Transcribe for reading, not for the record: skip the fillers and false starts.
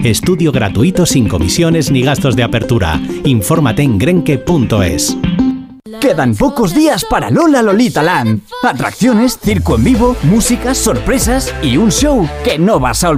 Estudio gratuito sin comisiones ni gastos de apertura. Infórmate en grenke.es. Quedan pocos días para Lola Lolita Land. Atracciones, circo en vivo, música, sorpresas y un show que no vas a olvidar.